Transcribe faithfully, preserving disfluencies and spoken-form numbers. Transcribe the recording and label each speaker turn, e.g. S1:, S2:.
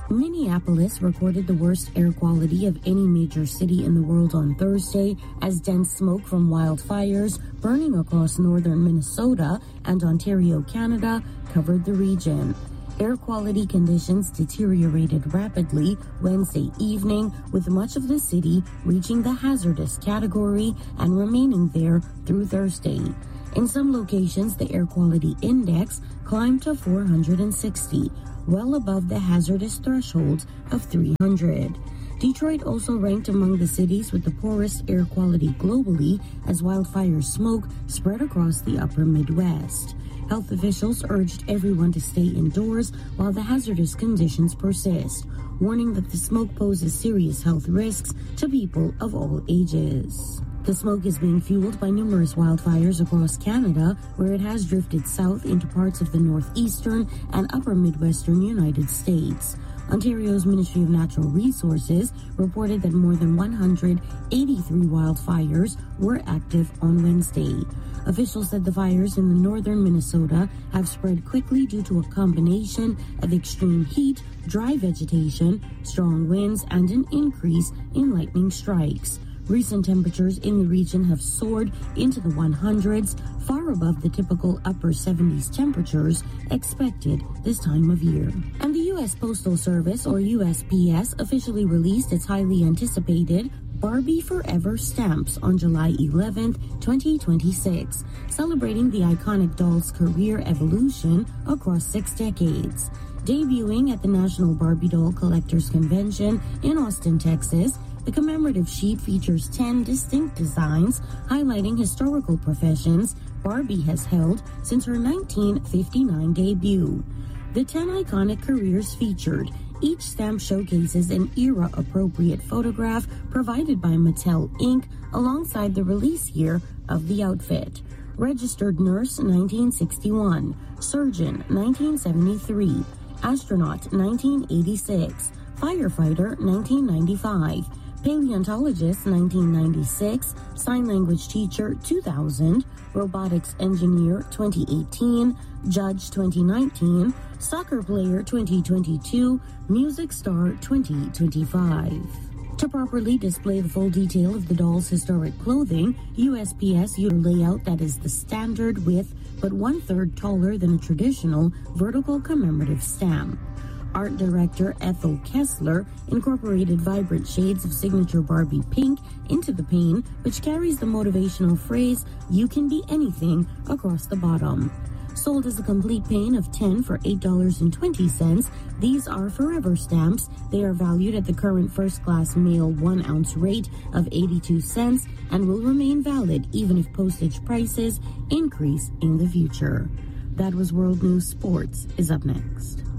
S1: Minneapolis recorded the worst air quality of any major city in the world on Thursday as dense smoke from wildfires burning across northern Minnesota and Ontario, Canada, covered the region. Air quality conditions deteriorated rapidly Wednesday evening, with much of the city reaching the hazardous category and remaining there through Thursday. In some locations, the air quality index climbed to four hundred sixty, well above the hazardous threshold of three hundred. Detroit also ranked among the cities with the poorest air quality globally as wildfire smoke spread across the upper Midwest. Health officials urged everyone to stay indoors while the hazardous conditions persist, warning that the smoke poses serious health risks to people of all ages. The smoke is being fueled by numerous wildfires across Canada, where it has drifted south into parts of the northeastern and upper Midwestern United States. Ontario's Ministry of Natural Resources reported that more than one hundred eighty-three wildfires were active on Wednesday. Officials said the fires in the northern Minnesota have spread quickly due to a combination of extreme heat, dry vegetation, strong winds, and an increase in lightning strikes. Recent temperatures in the region have soared into the hundreds, far above the typical upper seventies temperatures expected this time of year. And the U S Postal Service, or U S P S, officially released its highly anticipated Barbie Forever stamps on July eleventh, twenty twenty-six, celebrating the iconic doll's career evolution across six decades. Debuting at the National Barbie Doll Collectors Convention in Austin, Texas, the commemorative sheet features ten distinct designs highlighting historical professions Barbie has held since her nineteen fifty-nine debut. The ten iconic careers featured. Each stamp showcases an era-appropriate photograph provided by Mattel Incorporated alongside the release year of the outfit. Registered nurse, nineteen sixty-one. Surgeon, nineteen seventy-three. Astronaut, nineteen eighty-six. Firefighter, nineteen ninety-five. Paleontologist, nineteen ninety-six. Sign language teacher, two thousand. Robotics engineer, twenty eighteen. Judge, twenty nineteen. Soccer player, twenty twenty-two. Music star, twenty twenty-five. To properly display the full detail of the doll's historic clothing, U S P S used a layout that is the standard width but one-third taller than a traditional vertical commemorative stamp. Art director Ethel Kessler incorporated vibrant shades of signature Barbie pink into the pane, which carries the motivational phrase, "You can be anything," across the bottom. Sold as a complete pane of ten for eight dollars and twenty cents, these are forever stamps. They are valued at the current first-class mail one-ounce rate of eighty-two cents and will remain valid even if postage prices increase in the future. That was World News. Sports is up next.